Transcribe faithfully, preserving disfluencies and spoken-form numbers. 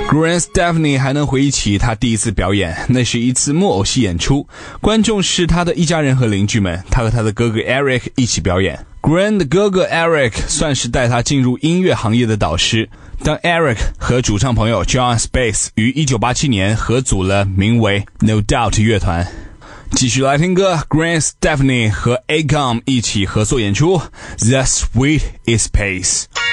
Gwen Stefani 还能回忆起他第一次表演，那是一次木偶戏演出，观众是他的一家人和邻居们，他和他的哥哥 Eric 一起表演。Gwen 的哥哥 Eric 算是带他进入音乐行业的导师。当 Eric 和主唱朋友 John Space 于一九八七年合组了名为 No Doubt 乐团。继续来听歌 Gwen Stefani 和 Akon 一起合作演出 The Sweet Is Pace。